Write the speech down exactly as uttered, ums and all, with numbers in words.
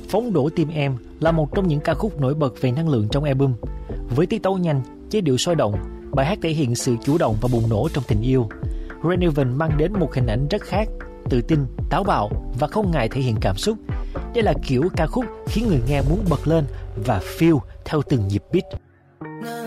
Phóng đổ tim em là một trong những ca khúc nổi bật về năng lượng trong album. Với tiết tấu nhanh, giai điệu sôi động, bài hát thể hiện sự chủ động và bùng nổ trong tình yêu. Renovan mang đến một hình ảnh rất khác, tự tin, táo bạo và không ngại thể hiện cảm xúc. Đây là kiểu ca khúc khiến người nghe muốn bật lên và feel theo từng nhịp beat.